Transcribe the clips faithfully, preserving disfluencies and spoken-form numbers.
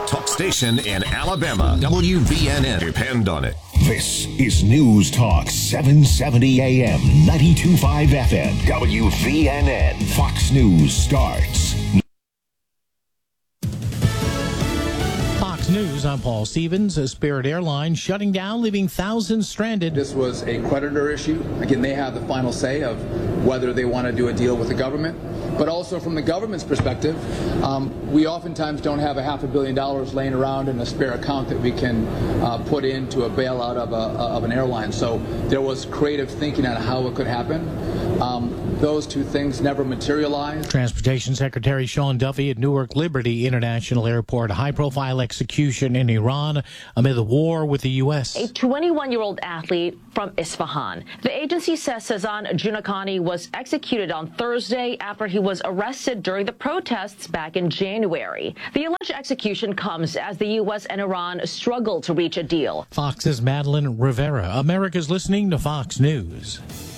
talk station in Alabama. W V N N. Depend on it. This is News Talk seven seventy A M, ninety-two point five F M. W V N N. Fox News starts. Fox News, I'm Paul Stevens. Spirit Airlines shutting down, leaving thousands stranded. This was a creditor issue. Again, they have the final say of whether they want to do a deal with the government. But also from the government's perspective, um, we oftentimes don't have a half a billion dollars laying around in a spare account that we can uh, put into a bailout of, a, of an airline. So there was creative thinking on how it could happen. Um, those two things never materialized. Transportation Secretary Sean Duffy at Newark Liberty International Airport. A high-profile execution in Iran amid the war with the U S. A twenty-one-year-old athlete from Isfahan. The agency says Sazan Junakani was executed on Thursday after he was arrested during the protests back in January. The alleged execution comes as the U S and Iran struggle to reach a deal. Fox's Madeline Rivera. America's listening to Fox News.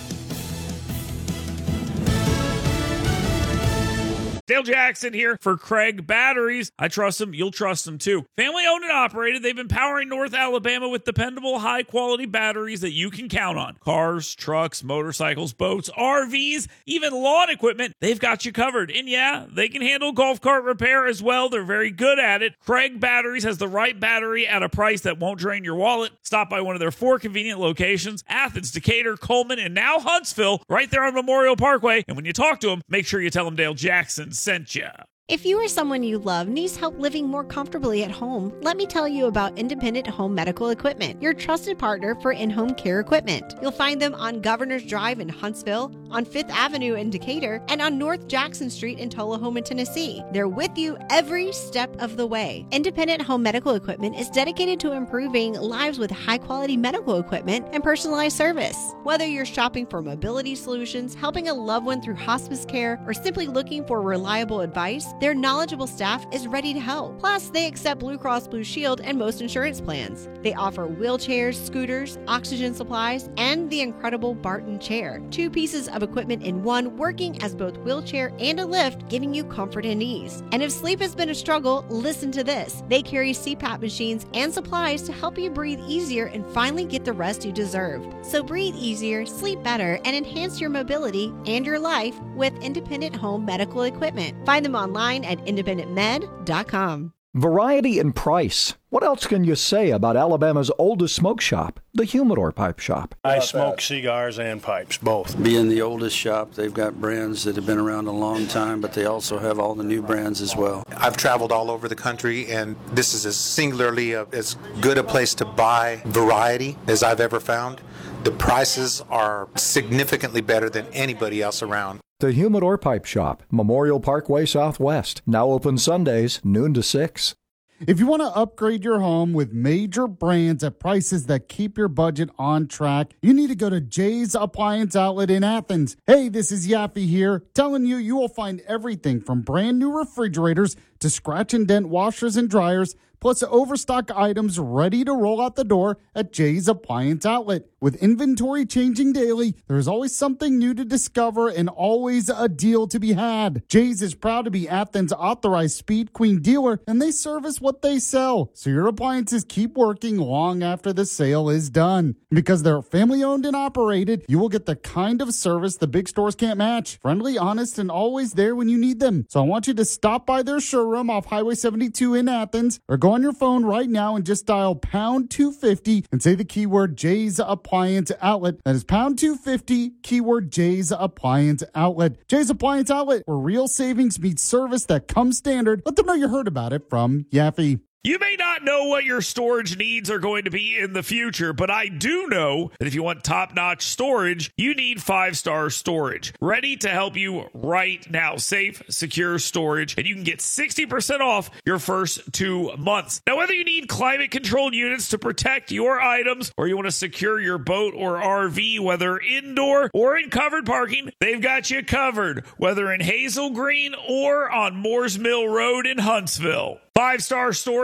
Dale Jackson here for Craig Batteries. I trust them. You'll trust them too. Family owned and operated. They've been powering North Alabama with dependable, high quality batteries that you can count on. Cars, trucks, motorcycles, boats, R Vs, even lawn equipment. They've got you covered. And yeah, they can handle golf cart repair as well. They're very good at it. Craig Batteries has the right battery at a price that won't drain your wallet. Stop by one of their four convenient locations: Athens, Decatur, Coleman, and now Huntsville, right there on Memorial Parkway. And when you talk to them, make sure you tell them Dale Jackson sent you. If you or someone you love needs help living more comfortably at home, let me tell you about Independent Home Medical Equipment, your trusted partner for in-home care equipment. You'll find them on Governor's Drive in Huntsville, on Fifth Avenue in Decatur, and on North Jackson Street in Tullahoma, Tennessee. They're with you every step of the way. Independent Home Medical Equipment is dedicated to improving lives with high-quality medical equipment and personalized service. Whether you're shopping for mobility solutions, helping a loved one through hospice care, or simply looking for reliable advice, their knowledgeable staff is ready to help. Plus, they accept Blue Cross Blue Shield and most insurance plans. They offer wheelchairs, scooters, oxygen supplies, and the incredible Barton chair. Two pieces of equipment in one, working as both wheelchair and a lift, giving you comfort and ease. And if sleep has been a struggle, listen to this. They carry C PAP machines and supplies to help you breathe easier and finally get the rest you deserve. So breathe easier, sleep better, and enhance your mobility and your life with Independent Home Medical Equipment. Find them online at independent med dot com. Variety and price. What else can you say about Alabama's oldest smoke shop, the Humidor Pipe Shop? I smoke cigars and pipes, both. Being the oldest shop, they've got brands that have been around a long time, but they also have all the new brands as well. I've traveled all over the country, and this is as singularly a, as good a place to buy variety as I've ever found. The prices are significantly better than anybody else around. The Humidor Pipe Shop, Memorial Parkway Southwest. Now open Sundays, noon to six. If you want to upgrade your home with major brands at prices that keep your budget on track, you need to go to Jay's Appliance Outlet in Athens. Hey, this is Yaffe here, telling you you will find everything from brand new refrigerators to scratch and dent washers and dryers, plus overstock items ready to roll out the door at Jay's Appliance Outlet. With inventory changing daily, there's always something new to discover and always a deal to be had. Jay's is proud to be Athens' authorized Speed Queen dealer, and they service what they sell, so your appliances keep working long after the sale is done. Because they're family owned and operated, you will get the kind of service the big stores can't match. Friendly, honest, and always there when you need them. So I want you to stop by their showroom off Highway seventy-two in Athens, or go on your phone right now and just dial pound two fifty and say the keyword Jay's Appliance Outlet. That is pound two fifty, keyword Jay's Appliance Outlet. Jay's Appliance Outlet, where real savings meets service that comes standard. Let them know you heard about it from Yaffe. You may not know what your storage needs are going to be in the future, but I do know that if you want top-notch storage, you need Five Star Storage. Ready to help you right now. Safe, secure storage, and you can get sixty percent off your first two months. Now, whether you need climate-controlled units to protect your items, or you want to secure your boat or R V, whether indoor or in covered parking, they've got you covered, whether in Hazel Green or on Moores Mill Road in Huntsville. Five Star Storage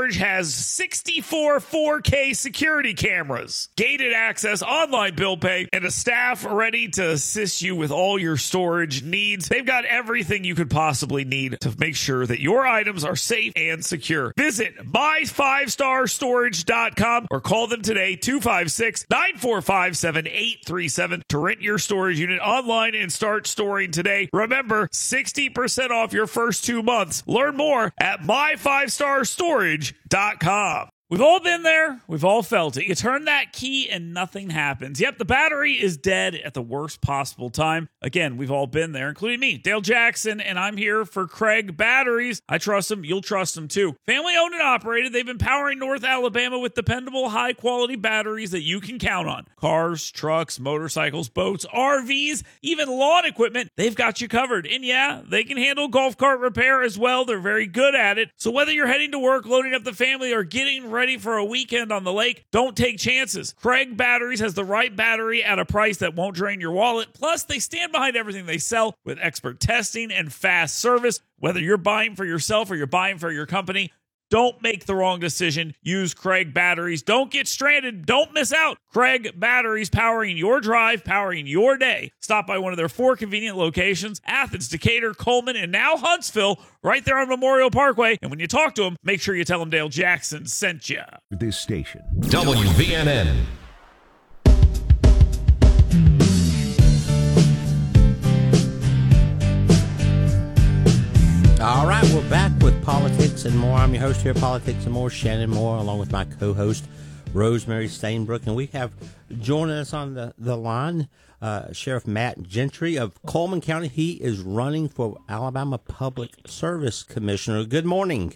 Storage has sixty-four four K security cameras, gated access, online bill pay, and a staff ready to assist you with all your storage needs. They've got everything you could possibly need to make sure that your items are safe and secure. Visit my five star storage dot com or call them today, two five six, nine four five, seven eight three seven, to rent your storage unit online and start storing today. Remember, sixty percent off your first two months. Learn more at my five star storage dot com. We've all been there. We've all felt it. You turn that key and nothing happens. Yep, the battery is dead at the worst possible time. Again, we've all been there, including me, Dale Jackson, and I'm here for Craig Batteries. I trust them. You'll trust them too. Family owned and operated. They've been powering North Alabama with dependable, high-quality batteries that you can count on. Cars, trucks, motorcycles, boats, R Vs, even lawn equipment, they've got you covered. And yeah, they can handle golf cart repair as well. They're very good at it. So whether you're heading to work, loading up the family, or getting ready ready for a weekend on the lake, don't take chances. Craig Batteries has the right battery at a price that won't drain your wallet. Plus, they stand behind everything they sell with expert testing and fast service. Whether you're buying for yourself or you're buying for your company, don't make the wrong decision. Use Craig Batteries. Don't get stranded. Don't miss out. Craig Batteries, powering your drive, powering your day. Stop by one of their four convenient locations: Athens, Decatur, Coleman, and now Huntsville, right there on Memorial Parkway. And when you talk to them, make sure you tell them Dale Jackson sent you. This station, W V N N. All right, we're back with Politics and More. I'm your host here, Politics and More, Shannon Moore, along with my co-host, Rosemary Stainbrook. And we have joining us on the, the line, uh, Sheriff Matt Gentry of Coleman County. He is running for Alabama Public Service Commissioner. Good morning.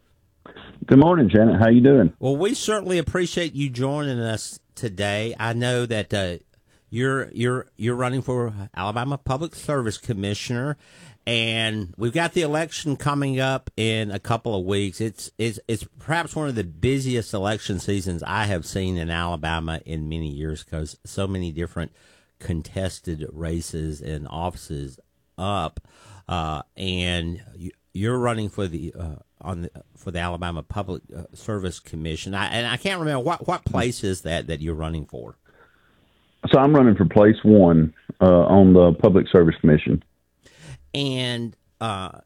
Good morning, Shannon. How you doing? Well, we certainly appreciate you joining us today. I know that uh, you're you're you're running for Alabama Public Service Commissioner. And we've got the election coming up in a couple of weeks. It's, it's it's perhaps one of the busiest election seasons I have seen in Alabama in many years, because so many different contested races and offices up. Uh, and you, you're running for the uh, on the, for the Alabama Public Service Commission. I, and I can't remember what what place is that that you're running for. So I'm running for place one uh, on the Public Service Commission. And uh,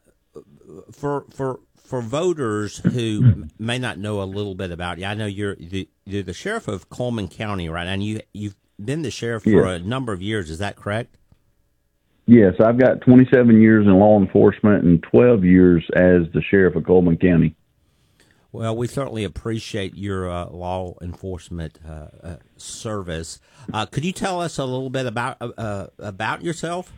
for for for voters who may not know a little bit about you, I know you're the, you're the sheriff of Coleman County, right? And you you've been the sheriff for yes. a number of years. Is that correct? Yes, I've got twenty-seven years in law enforcement and twelve years as the sheriff of Coleman County. Well, we certainly appreciate your uh, law enforcement uh, uh, service. Uh, could you tell us a little bit about uh, about yourself?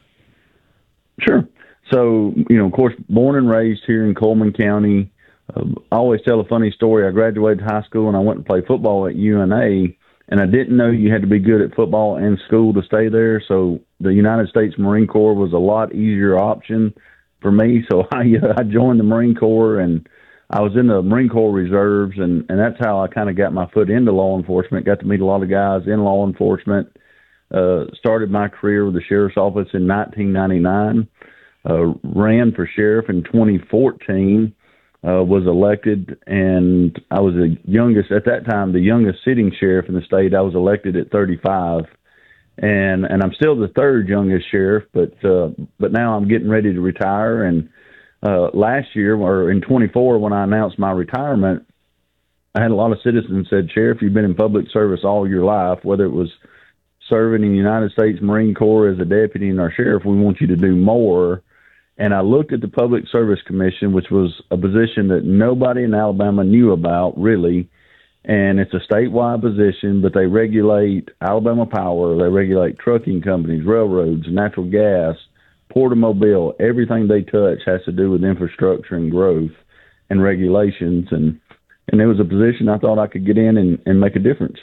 Sure. So, you know, of course, born and raised here in Coleman County. Uh, I always tell a funny story. I graduated high school and I went to play football at U N A, and I didn't know you had to be good at football and school to stay there. So the United States Marine Corps was a lot easier option for me. So I, I joined the Marine Corps, and I was in the Marine Corps Reserves, and, and that's how I kind of got my foot into law enforcement, got to meet a lot of guys in law enforcement. Uh, started my career with the sheriff's office in nineteen ninety-nine, uh, ran for sheriff in twenty fourteen, uh, was elected, and I was the youngest, at that time, the youngest sitting sheriff in the state. I was elected at thirty-five, and and I'm still the third youngest sheriff, but uh, but now I'm getting ready to retire. And uh, last year, or in twenty-four, when I announced my retirement, I had a lot of citizens said, "Sheriff, you've been in public service all your life, whether it was serving in the United States Marine Corps as a deputy and our sheriff, we want you to do more." And I looked at the Public Service Commission, which was a position that nobody in Alabama knew about, really. And it's a statewide position, but they regulate Alabama Power, they regulate trucking companies, railroads, natural gas, Port-a-Mobile. Everything they touch has to do with infrastructure and growth and regulations. And, and it was a position I thought I could get in and, and make a difference.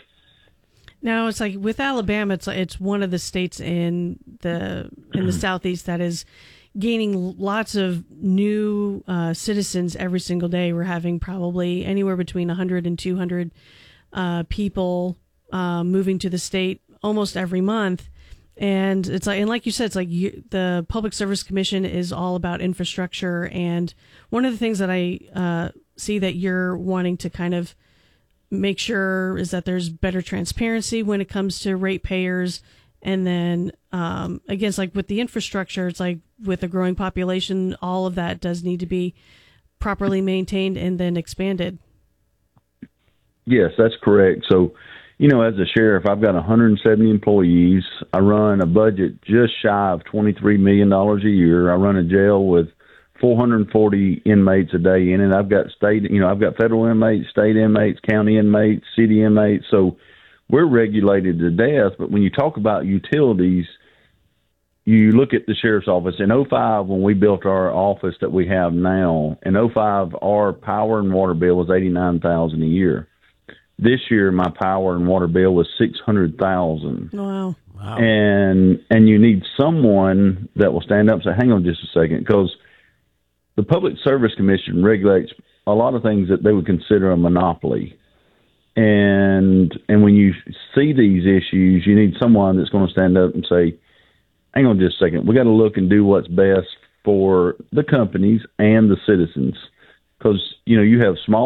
Now it's like with Alabama, it's it's one of the states in the in the southeast that is gaining lots of new uh, citizens every single day. We're having probably anywhere between one hundred and two hundred uh, people uh, moving to the state almost every month. And it's like, and like you said, it's like you, the Public Service Commission is all about infrastructure. And one of the things that I uh, see that you're wanting to kind of make sure is that there's better transparency when it comes to ratepayers. And then, um, again, it's like with the infrastructure, it's like with a growing population, all of that does need to be properly maintained and then expanded. Yes, that's correct. So, you know, as a sheriff, I've got one hundred seventy employees. I run a budget just shy of twenty-three million dollars a year. I run a jail with four hundred forty inmates a day in it. I've got state, you know, I've got federal inmates, state inmates, county inmates, city inmates. So we're regulated to death. But when you talk about utilities, you look at the sheriff's office. In oh five, when we built our office that we have now, in oh five, our power and water bill was eighty-nine thousand dollars a year. This year, my power and water bill was six hundred thousand dollars. Wow. Wow. And and you need someone that will stand up and say, hang on just a second, because the Public Service Commission regulates a lot of things that they would consider a monopoly. And and when you see these issues, you need someone that's going to stand up and say, hang on just a second, we got to look and do what's best for the companies and the citizens. Because, you know, you have small